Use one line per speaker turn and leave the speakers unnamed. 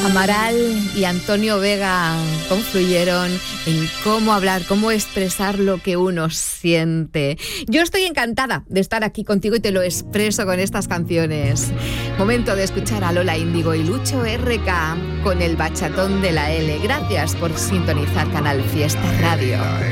Amaral y Antonio Vega confluyeron en cómo hablar, cómo expresar lo que uno siente. Yo estoy encantada de estar aquí contigo y te lo expreso con estas canciones. Momento de escuchar a Lola Índigo y Lucho RK con el bachatón de la L. Gracias por sintonizar Canal Fiesta Radio.